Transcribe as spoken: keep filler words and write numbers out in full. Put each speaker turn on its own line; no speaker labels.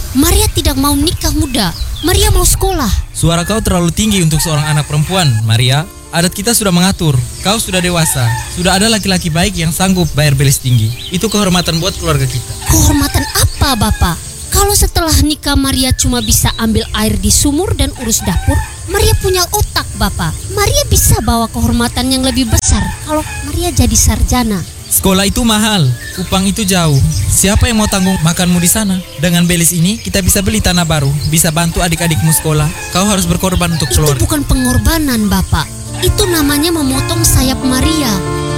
Maria tidak mau nikah muda. Maria mau sekolah.
Suara kau terlalu tinggi untuk seorang anak perempuan, Maria. Adat kita sudah mengatur. Kau sudah dewasa. Sudah ada laki-laki baik yang sanggup bayar belis tinggi. Itu kehormatan buat keluarga kita.
Kehormatan apa, Bapak? Kalau setelah nikah Maria cuma bisa ambil air di sumur dan urus dapur, Maria punya otak, Bapak. Maria bisa bawa kehormatan yang lebih besar kalau Maria jadi sarjana.
Sekolah itu mahal, upang itu jauh. Siapa yang mau tanggung makanmu di sana? Dengan belis ini kita bisa beli tanah baru, bisa bantu adik-adikmu sekolah. Kau harus berkorban untuk keluarga.
Itu bukan pengorbanan, Bapak. Itu namanya memotong sayap Maria.